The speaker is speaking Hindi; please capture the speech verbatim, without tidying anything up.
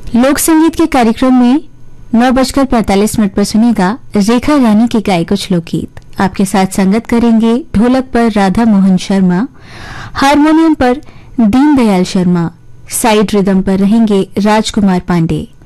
लोक संगीत के कार्यक्रम में नौ बजकर पैंतालीस मिनट पर सुनेगा रेखा रानी की गाए कुछ लोकगीत। आपके साथ संगत करेंगे ढोलक पर राधा मोहन शर्मा, हारमोनियम पर दीनदयाल शर्मा, साइड रिदम पर रहेंगे राजकुमार पांडे।